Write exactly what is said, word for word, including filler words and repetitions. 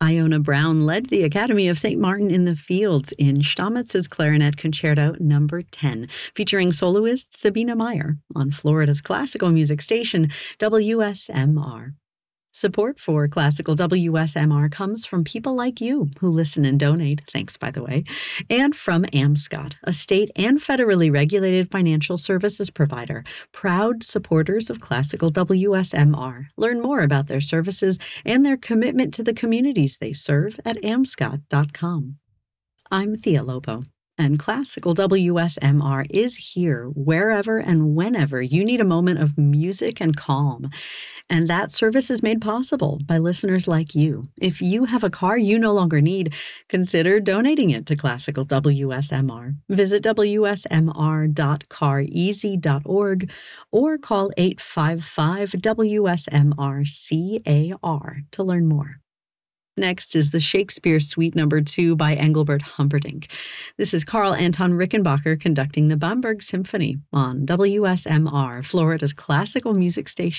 Iona Brown led the Academy of Saint Martin in the Fields in Stammetz's Clarinet Concerto Number ten, featuring soloist Sabina Meyer on Florida's classical music station, W S M R. Support for Classical W S M R comes from people like you who listen and donate, thanks by the way, and from AmScot, a state and federally regulated financial services provider, proud supporters of Classical W S M R. Learn more about their services and their commitment to the communities they serve at amscot dot com. I'm Thea Lobo, and Classical W S M R is here wherever and whenever you need a moment of music and calm. And that service is made possible by listeners like you. If you have a car you no longer need, consider donating it to Classical W S M R. Visit w s m r dot car easy dot org or call eight five five W S M R C A R to learn more. Next is the Shakespeare Suite Number two by Engelbert Humperdinck. This is Carl Anton Rickenbacker conducting the Bamberg Symphony on W S M R, Florida's classical music station.